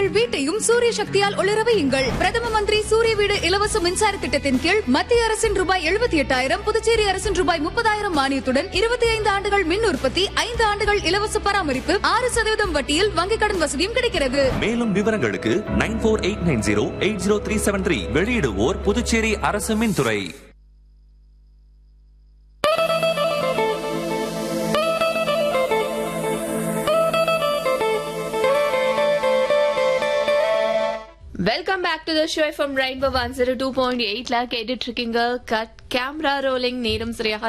உங்கள் வீட்டையும் சூரிய சக்தியால் ஒளிர வையுங்கள். பிரதம மந்திரி சூரிய வீடு இலவச மின்சார திட்டத்தின் கீழ் மத்திய அரசின் ரூபாய் 78,000, புதுச்சேரி அரசின் ரூபாய் 30,000 மானியத்துடன் 25 ஆண்டுகள் மின் உற்பத்தி, 5 ஆண்டுகள் இலவச பராமரிப்பு, 6% வட்டியில் வங்கிக் கடன் வசதியும் கிடைக்கிறது. மேலும் விவரங்களுக்கு 9489080373. வெளியிடுவோர் புதுச்சேரி அரசு மின்துறை. Welcome back to the show from rainbow 102.8 கேட்டுட்டு இருக்கீங்க. Cut camera rolling. நேரம் சரியாக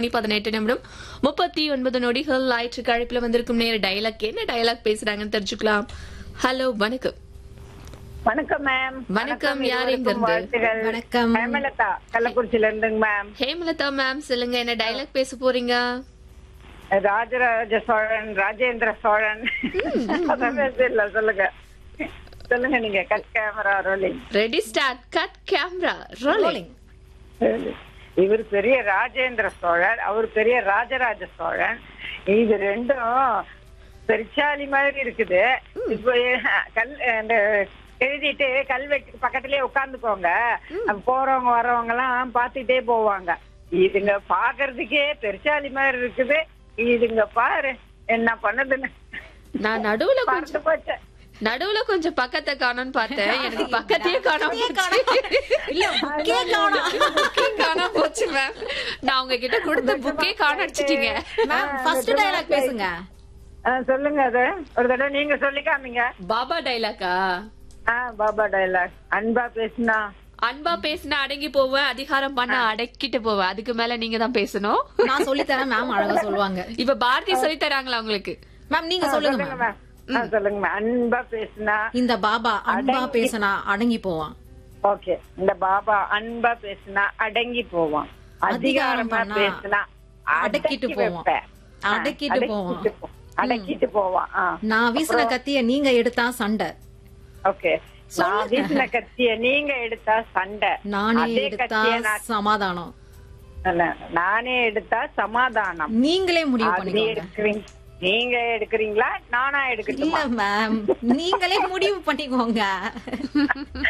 4:18 நொடிகள். லாயிற்று கழிப்புல வந்திருக்கும் நேர டயலாக். என்ன டயலாக் பேசுறாங்கன்னு தெரிஞ்சுக்கலாம். ஹலோ, வணக்கம். வணக்கம் மேம். வணக்கம். யார் எங்க இருந்து? வணக்கம். ஹேமலதா, கள்ளக்குறிச்சியில இருந்துங்க மேம். ஹேமலதா மேம், சொல்லுங்க, என்ன டயலாக் பேச போறீங்க? ராஜராஜ சோழன், ராஜேந்திர சோழன். இல்ல, சொல்லுங்க சொல்லுங்க நீங்க. Cut camera rolling. Ready, start. Cut camera rolling. இவர் பெரிய ராஜேந்திர சோழன், அவர் பெரிய ராஜராஜ சோழன். இது ரெண்டும் பெருச்சாலி மாதிரி இருக்குது. இப்போ கல் எழுதிட்டு கல்வெட்டுக்கு பக்கத்துலயே உட்காந்துக்கோங்க. போறவங்க வர்றவங்க எல்லாம் பாத்துட்டே போவாங்க. இதுங்க பாக்குறதுக்கே பெருச்சாலி மாதிரி இருக்குது. இதுங்க பாரு என்ன பண்ணுதுன்னு. நான் நடுவுல கொஞ்சம் பக்கத்தை காணோன்னு பார்த்தேன். எனக்கு பக்கத்தையே காணாம போச்சு மேம். நான் உங்ககிட்ட கொடுத்த புக்கே காணடிச்சிட்டீங்க. பேசுங்க. சொல்லுங்க. அது ஒரு தடவை நீங்க சொல்லி காமிங்க. பாபா டைலாக்கா? பாபா டைலாக். அன்பா பேசினா அடங்கி போவேன், அதிகாரம் பண்ண அடக்கிட்டு போவேன். அதுக்கு மேல நீங்க தான் பேசணும். நான் சொல்லித்தரேன் மேம். அழகா சொல்லுவாங்க. இப்ப பாரதி சொல்லி தராங்களா உங்களுக்கு? மேம் நீங்க சொல்லுங்க மேம். சொல்லுங்க. அன்பா பேசினா, இந்த பாபா அன்பா பேசினா அடங்கி போவான். ஓகே. இந்த பாபா அன்பா பேசினா அடங்கி போவான். அதிகாரமா பேசினா அடக்கிட்டு போவான். அடக்கிட்டு போவான். நான் வீசின கத்திய நீங்க எடுத்தா சண்டை. ஓகே. நான் வீசின கத்திய நீங்க எடுத்தா சண்டை. நானே எடுத்தா சமாதானம். நானே எடுத்தா சமாதானம். நீங்களே முடிவு பண்ணிக்கோங்க. நீங்க எடுக்கிறீங்களா, நானா எடுக்கட்டுமா? இல்ல மேம், நீங்களே முடிவு பண்ணிக்கோங்க.